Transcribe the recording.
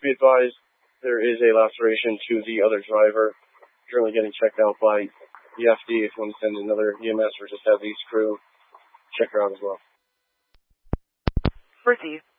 be advised, there is a laceration to the other driver, currently getting checked out by the FD. If you want to send another EMS or just have the crew check her out as well. Received.